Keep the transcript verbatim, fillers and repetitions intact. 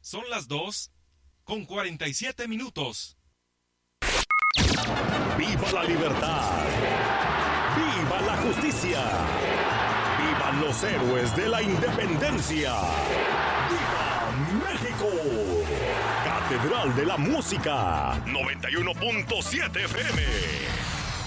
Son las dos con cuarenta y siete minutos. ¡Viva la libertad! ¡Viva la justicia! ¡Vivan los héroes de la independencia! ¡Viva México! Catedral de la Música, noventa y uno punto siete F M.